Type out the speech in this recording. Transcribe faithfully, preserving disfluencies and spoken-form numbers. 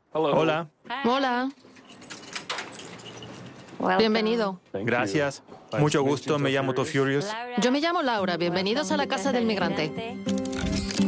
Hola, Hola. Bienvenido. gracias. Mucho gusto, me llamo Todd Furious. Yo me llamo Laura. Bienvenidos a la Casa del Migrante.